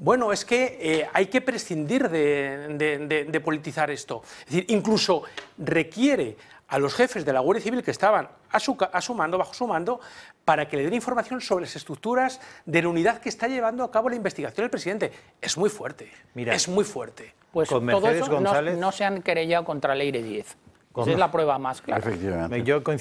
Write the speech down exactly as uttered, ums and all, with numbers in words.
bueno, es que eh, hay que prescindir de, de, de, de politizar esto. Es decir, incluso requiere a los jefes de la Guardia Civil que estaban a su, a su mando, bajo su mando, para que le den información sobre las estructuras de la unidad que está llevando a cabo la investigación del presidente. Es muy fuerte, Mira, es muy fuerte. Pues con todo Mercedes eso no, González... no se han querellado contra Leire Díez. Con... Esa es la prueba más clara. Efectivamente. Yo